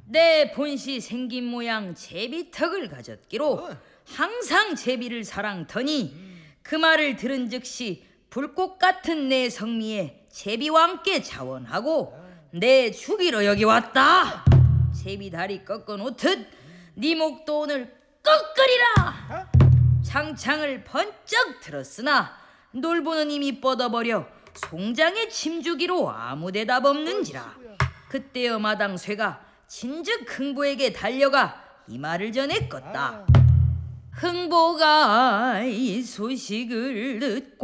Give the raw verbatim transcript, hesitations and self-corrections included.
내 본시 생긴 모양 제비턱을 가졌기로 항상 제비를 사랑더니 그 말을 들은 즉시 불꽃 같은 내 성미에 제비왕께 자원하고 내 주기로 여기 왔다. 제비 다리 꺾어 놓듯 네 목도 오늘 꺾으리라. 장창을 번쩍 들었으나 놀보는 이미 뻗어버려 송장에 침주기로 아무 대답 없는지라. 그때여 마당 쇠가 진즉 흥보에게 달려가 이 말을 전해 껐다. 흥보가 이 소식을 듣고